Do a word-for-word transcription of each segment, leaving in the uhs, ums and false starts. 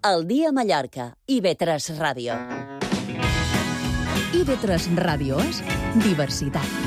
El dia a Mallorca, I V tres Ràdio. I V tres Ràdio és diversitat.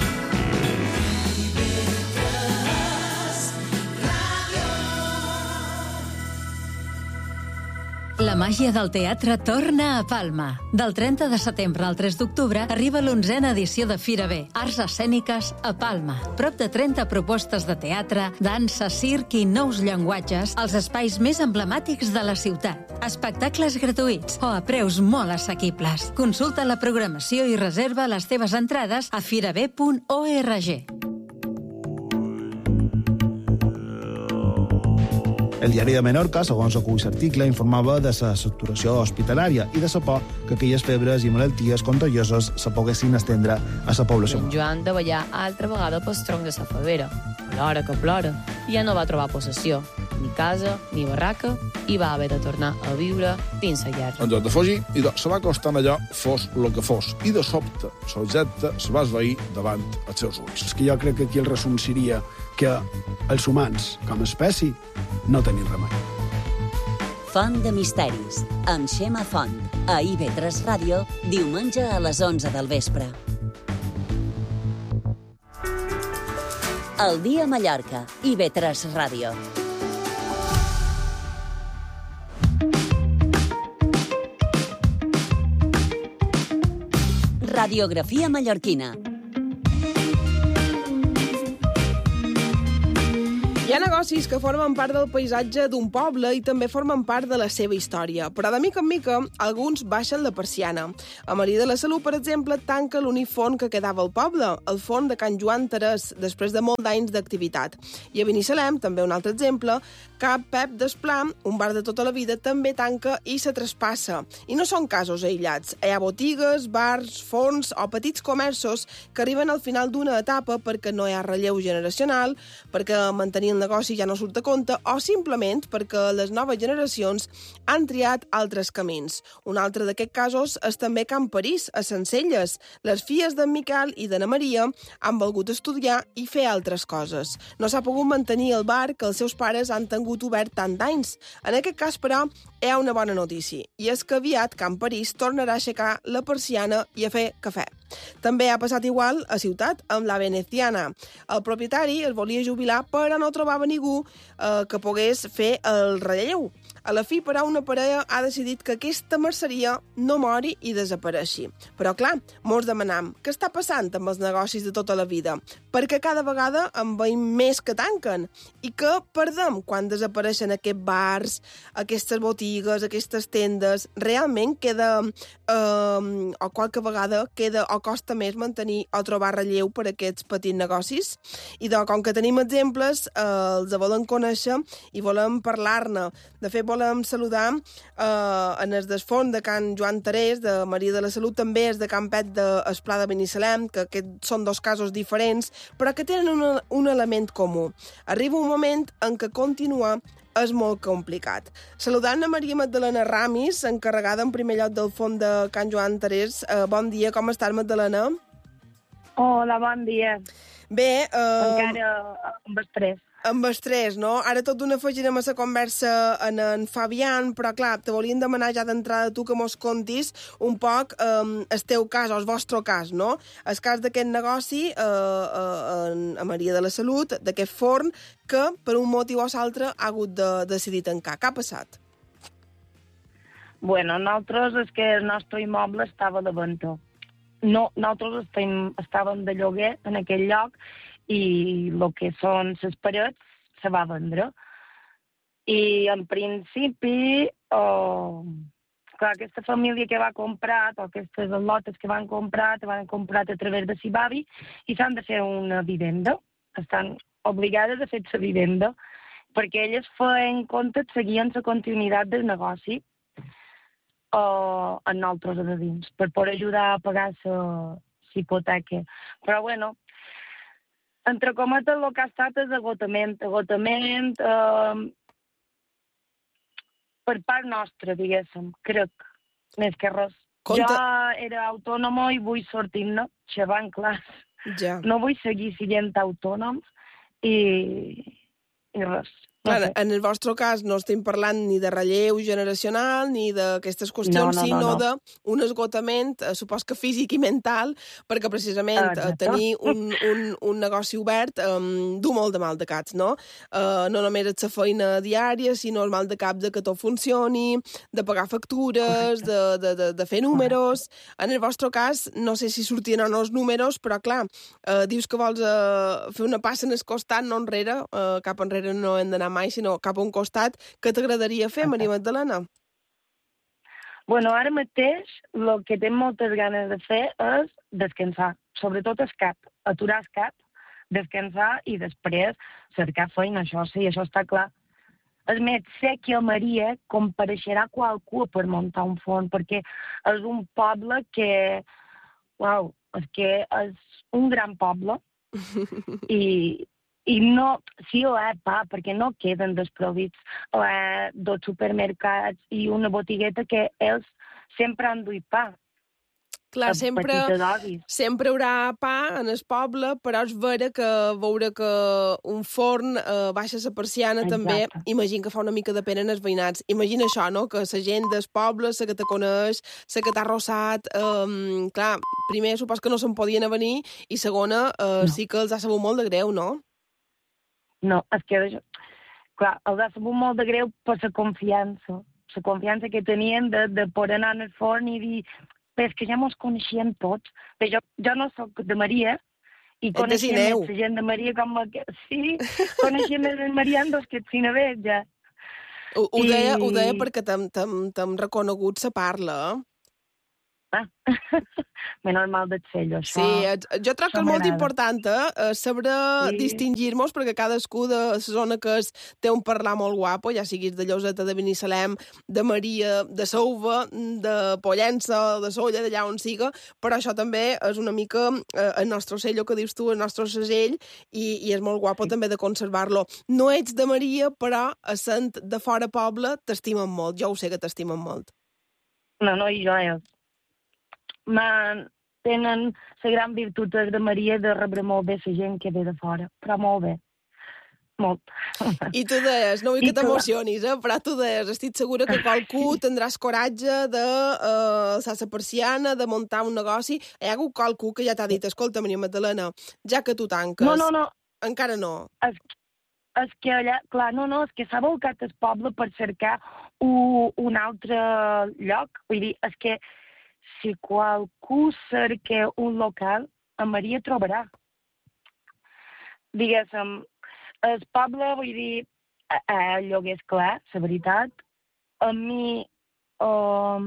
La màgia del teatre torna a Palma. Del trenta de setembre al tres d'octubre arriba l'onzena edició de Fira B, Arts Escèniques a Palma. Prop de trenta propostes de teatre, dansa, circ i nous llenguatges als espais més emblemàtics de la ciutat. Espectacles gratuïts o a preus molt assequibles. Consulta la programació i reserva les teves entrades a firab punt org. El diari de Menorca, segons acull l'article, informava de la saturació hospitalària i de la por que aquelles febres i malalties contagioses se poguessin estendre a la població. En Joan de ballar altra vegada pel tronc de la favera. Plora que plora. I ja no va trobar possessió. Ni casa, ni barraca, i va haver de tornar a viure dins la llar. En lloc de fugir, idò, se va acostant allò, fos el que fos. I de sobte, l'objecte se va esvair davant els seus ulls. És que jo crec que aquí el resum seria que els humans, com a espècie, no tenim remei. Font de misteris, amb Xema Font, a I V tres Ràdio, diumenge a les onze del vespre. El dia a Mallorca, I V tres Ràdio. Radiografia mallorquina. Hi ha negocis que formen part del paisatge d'un poble i també formen part de la seva història, però de mica en mica alguns baixen la persiana. A Maria de la Salut, per exemple, tanca l'únic forn que quedava al poble, el forn de Can Joan Terès, després de molt d'anys d'activitat. I a Binissalem, també un altre exemple, Cap Pep d'Esplà, un bar de tota la vida, també tanca i se traspassa. I no són casos aïllats. Hi ha botigues, bars, forns o petits comerços que arriben al final d'una etapa perquè no hi ha relleu generacional, perquè mantenir el negoci ja no surt a compte o simplement perquè les noves generacions han triat altres camins. Un altre d'aquests casos és també Can París, a Sencelles. Les filles d'en Miquel i d'Anna Maria han volgut estudiar i fer altres coses. No s'ha pogut mantenir el bar que els seus pares han tingut obert tant d'anys. En aquest cas, però, hi ha una bona notícia, i és que aviat Can París tornarà a aixecar la persiana i a fer cafè. També ha passat igual a Ciutat, amb la Veneciana. El propietari es volia jubilar, però no trobava ningú eh, que pogués fer el relleu. A la fi, però, una parella ha decidit que aquesta merceria no mori i desapareixi. Però, clar, molts demanam, què està passant amb els negocis de tota la vida? Perquè cada vegada en veiem més que tanquen. I què perdem quan desapareixen aquests bars, aquestes botigues, aquestes tendes? Realment queda, eh, o qualque vegada, queda o costa més mantenir o trobar relleu per aquests petits negocis? I doncs, com que tenim exemples, eh, els volem conèixer i volem parlar-ne. De fet, volem saludar eh, en el desfons de Can Joan Terès, de Maria de la Salut, també és de Can Pet d'Esplà de Binissalem, que aquests són dos casos diferents, però que tenen un, un element comú. Arriba un moment en què continuar és molt complicat. Saludant a Maria Magdalena Ramis, encarregada en primer lloc del fons de Can Joan Terès. Eh, bon dia, com estàs, Magdalena? Hola, bon dia. Bé... Eh... Encara amb estrès. Amb estrès, no? Ara tot d'una afegirem a la conversa en en Fabián, però clar, te volíem demanar ja d'entrada tu que mos contis un poc eh, el teu cas, o el vostre cas, no? El cas d'aquest negoci eh, eh, a Maria de la Salut, d'aquest forn, que per un motiu o l'altre ha hagut de decidir tancar. Què ha passat? Bueno, nosaltres és que el nostre immoble estava de venda. No, nosaltres estem, estàvem de lloguer en aquell lloc i el que són les parets se va vendre. I en principi, oh, clar, aquesta família que va comprar, o aquestes lotes que van comprar, te van comprar a través de Sibavi i s'han de fer una vivenda. Estan obligades a fer la vivenda perquè elles feien compte, seguien la continuïtat del negoci o en altres de dins, per poder ajudar a pagar la hipoteca. Però, bueno, entre cometes, el que ha estat és agotament, agotament eh, per part nostra, diguéssim, crec, més que res. Compte... Jo era autònoma i vull sortir-ne, xavant clar. Ja. No vull seguir sent autònoms i, i res. Clar, No sé. en el vostre cas no estem parlant ni de relleu generacional ni d'aquestes qüestions, No, no, no, sinó no. d'un esgotament, eh, supos que físic i mental, perquè precisament eh, Exacte. tenir un, un, un negoci obert eh, du molt de mal de caps, no? Eh, no només és la feina diària, sinó el mal de cap de que tot funcioni, de pagar factures, de, de, de, de fer números. En el vostre cas, no sé si sortien o no els números, però clar, eh, dius que vols eh, fer una passa en el costat, no enrere, eh, cap enrere no hem d'anar mai, sinó cap a un costat. Què t'agradaria fer, Maria Magdalena? Bueno, ara mateix el que tinc moltes ganes de fer és descansar, sobretot el cap, aturar el cap, descansar i després cercar feina, això sí, això està clar. És més, sé que a Maria compareixerà qualcú per muntar un forn, perquè és un poble que, uau, és que és un gran poble i, i no, sí ho és, pa, perquè no queden desprovits. Ho és dos supermercats i una botigueta que ells sempre han duit pa. Clar, a sempre, petita dosis. sempre hi haurà pa en el poble, però és vera que veure que un forn eh, baixa la persiana Exacte. també, imagino que fa una mica de pena en els veïnats. Imagina això, no?, que la gent del poble, la que te coneix, la que t'ha rossat, eh, clar, primer supos que no se'n podien venir i segona, eh, No. sí que els ha sabut molt de greu, no? No, és que, clar, els ha sabut molt de greu per la confiança, la confiança que tenien de, de poder anar al forn i dir, però és que ja mos coneixíem tots. Però jo, jo no sóc de Maria, i de coneixia Sineu. més la gent de Maria com la que... Sí, coneixia més els mariandos que els sinavers, ja. Ho, ho, I- deia, ho deia perquè t'hem t'hem- t'hem reconegut la parla, eh? Ah, menys mal de cello, això. Sí, et- jo troc que això és molt m'agrada. important eh? eh, saber Sí. distingir-nos, perquè cadascú de la zona que és té un parlar molt guapo, ja siguis de Lloseta, de Binissalem, de Maria, de Souva, de Pollença, de Solla, d'allà on siga, però això també és una mica eh, el nostre cello, que dius tu, el nostre segell, i, i és molt guapo Sí. també de conservar-lo. No ets de Maria, però a Sant de fora poble t'estimen molt, jo ho sé que t'estimen molt. No, no, i jo, eh? Ma, tenen la gran virtut de Maria de rebre molt bé la gent que ve de fora, però molt bé. Molt. I tu deies, no vull I que clar. t'emocionis, eh? Però tu deies, estic segura que qualcú tindràs coratge de uh, alçar la persiana, de muntar un negoci. Hi ha hagut qualcú que ja t'ha dit, escolta, Maria Magdalena, ja que tu tanques... No, no, no, Encara no. és, és que allà, clar, no, no, és que s'ha volcat el poble per cercar un, un altre lloc. Vull dir, és que si qualcú cerca un local, a Maria trobarà. Diguéssim, el poble, vull dir, a, a el lloguer és clar, la veritat. A mi um,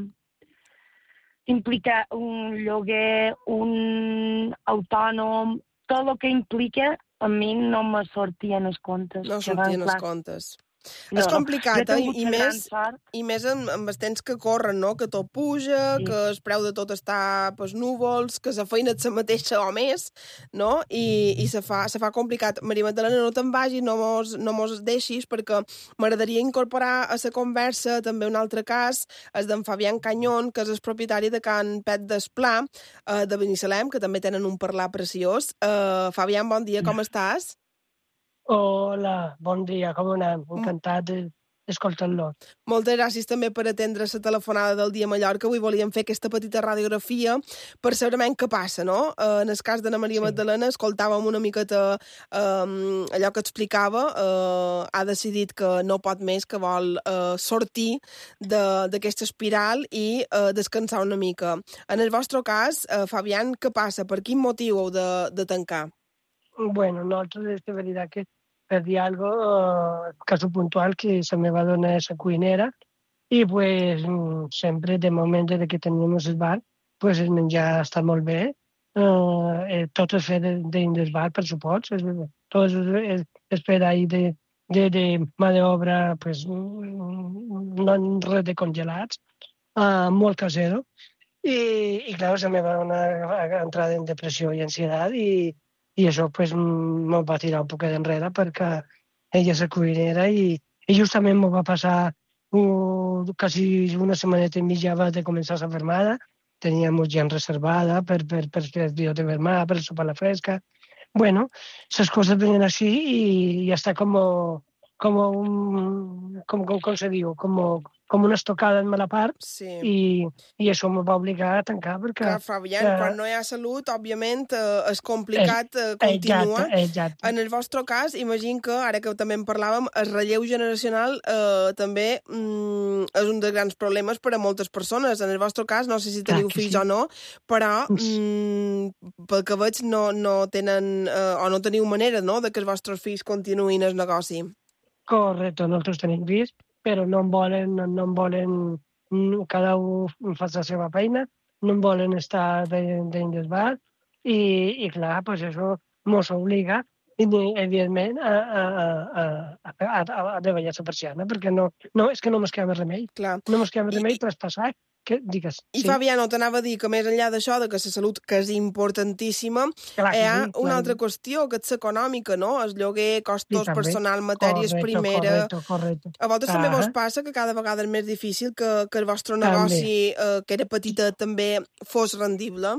implica un lloguer, un autònom, tot el que implica, a mi no me sortien els comptes. No Que sortien van, els clar, comptes. no, És no. complicat, Jo he eh? tingut I la més, gran sort. i més amb, amb els temps que corren, no? Que tot puja, Sí. que el preu de tot està pels núvols, que la feina és la mateixa o més, no? I, i se, fa, se fa complicat. Maria Magdalena, no te'n vagis, no mos, no mos deixis, perquè m'agradaria incorporar a la conversa també un altre cas, és d'en Fabián Cañón, que és el propietari de Can Pet d'Esplà, eh, de Binissalem, que també tenen un parlar preciós. Eh, Fabián, bon dia, com estàs? Hola, bon dia, com anem? Encantat de- d'escoltar-lo. Moltes gràcies també per atendre la telefonada del dia a Mallorca. Avui volíem fer aquesta petita radiografia per saber menys què passa, no? Eh, en el cas d'Anna Maria Sí. Magdalena, escoltàvem una miqueta eh, allò que explicava. Eh, ha decidit que no pot més, que vol eh, sortir de- d'aquesta espiral i eh, descansar una mica. En el vostre cas, eh, Fabián, què passa? Per quin motiu heu de, de tancar? Bueno, nosaltres és de veritat que per dir alguna cosa, caso puntual, que se me va donar esa cuinera i pues, mm, sempre, de moment de que teníem el bar, pues el menjar està molt bé. Uh, eh, tot es fet dins del bar, per supost. Es, tot es, es, es fet ahí de, de, de mà d'obra, pues, mm, no res de congelats, uh, molt casero. I, i clar, se me va una entrada en depressió i ansietat i, i això pues, me va tirar un poc d'enrere perquè ella és la cuinera i, i justament me va passar uh, quasi una setmaneta i mitja abans de començar la fermada. Teníem gent reservada per, per, per fer el dia de fermada, per sopar la fresca. Bueno, les coses venen així i, i està com com un, com, com, com se diu, com, com una estocada en mala part, sí. i, i això me va obligar a tancar, perquè... Clar, Fabián, eh, quan no hi ha salut, òbviament, eh, és complicat eh, continuar. Exacte, exacte. En el vostre cas, imagino que, ara que també en parlàvem, el relleu generacional eh, també mm, és un dels grans problemes per a moltes persones. En el vostre cas, no sé si teniu fills sí. o no, però mm, pel que veig no, no tenen, eh, o no teniu manera, no?, de que els vostres fills continuïn el negoci. Correcte, nosaltres tenim fills, però no en volen, no, no en volen, cada un fa la seva feina, no en volen estar dins del bar, i, i clar, pues això mos obliga, evidentment, a, a, a, a, a, a treballar la persiana, perquè no, no, és que no mos queda més remei. Clar. No mos queda més remei traspassar. Que, digues, I sí. Fabián, t'anava a dir que més enllà d'això, de que la salut, que és importantíssima, clar, hi ha sí, una clar. altra qüestió, que és econòmica, no? El lloguer, costos, sí, personal, matèries correcte, primera... Correcte, correcte. A vosaltres ah. també vos passa que cada vegada és més difícil que, que el vostre negoci, eh, que era petita, també fos rendible?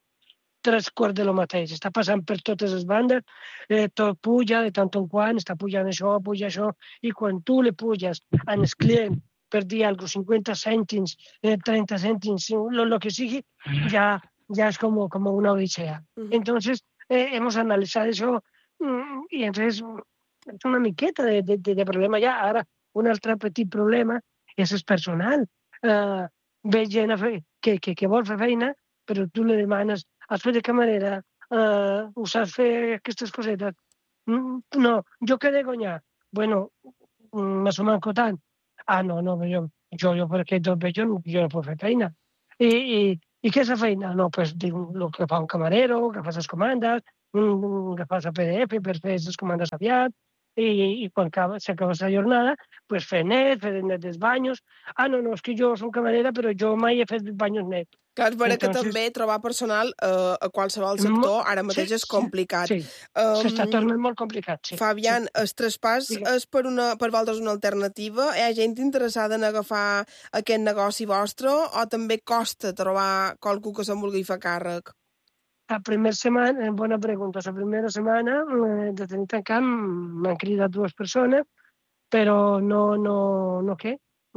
Tres quarts de lo mateix. Està passant per totes les bandes, eh, tot puja, de tant en quant, està pujant això, puja això, i quan tu li puges al client per dir algo, cincuenta cèntims, eh, treinta cèntims, lo, lo que sigui, ya, ya es como, como una odisea. Uh-huh. Entonces, eh, hemos analizado eso mm, y entonces es una miqueta de, de, de problema ja. Ara, un altre petit problema és el personal. Uh, ve gent que, que, que vol fer feina, però tu li demanes, has fet de camarera, uh, ho saps fer aquestes cosetes? Mm, no, jo que de guanyar. Bueno, me s'ho manco tant. Ah, no, no, jo, jo, jo per aquest doble jo, jo no puc fer feina. I, i, i què és la feina? No, pues, diu, el que fa un camarero, que fa les comandes, que fa la P D F per fer les comandes aviat, i, i quan s'acaba la jornada, pues, fer net, fer net dels banyos. Ah, no, no, és que jo soc camarera, però jo mai he fet banyos net. Clar, és vera Entonces, que també trobar personal eh, a qualsevol sector ara mateix sí, és complicat. Sí, sí. Um, s'està tornant molt complicat, sí. Fabián, sí. el traspàs sí. és per, una, per vosaltres una alternativa? Hi ha gent interessada en agafar aquest negoci vostre o també costa trobar qualcú que se'n vulgui fer càrrec? La primera setmana, bona pregunta, la primera setmana eh, de tenir tancat m'han cridat dues persones, però no, no, no què?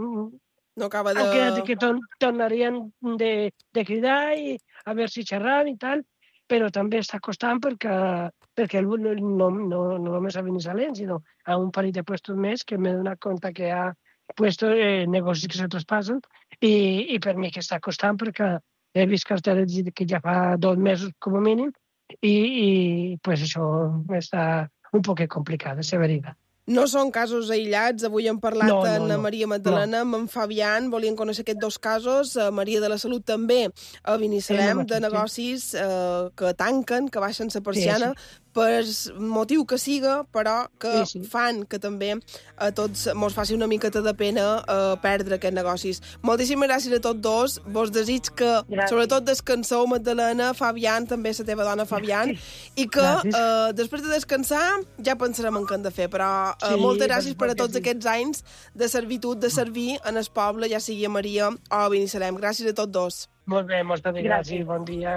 No acaba de... Han quedat que torn, tornarien de, de cridar i a veure si xerram i tal, però també està costant perquè, perquè no, no, no, no només a Binissalem, sinó a un parell de puestos més que m'he donat compte que hi ha puestos, eh, negocis que se traspassen i, i per mi que està costant perquè he vist carteles que ja fa dos mesos com a mínim i, i pues això està un poc complicat, és veritat. No són casos aïllats. Avui hem parlat no, no, amb no, Maria Magdalena, no. amb en Fabián. Volien conèixer aquests dos casos. Maria de la Salut també a Binissalem, de negocis eh, que tanquen, que baixen la persiana, sí, sí. per motiu que siga, però que sí, sí. fan que també a tots mos faci una miqueta de pena eh, perdre aquests negocis. Moltíssimes gràcies a tots dos. Vos desig que, gràcies. Sobretot, descanseu, Magdalena, Fabián, també la teva dona, Fabián, i que eh, després de descansar ja pensarem en què hem de fer, però eh, sí, moltes gràcies per a tots sí. aquests anys de servitud, de servir en el poble, ja sigui a Maria o a Binissalem. Gràcies a tots dos. Molt bé, moltes gràcies, bon dia.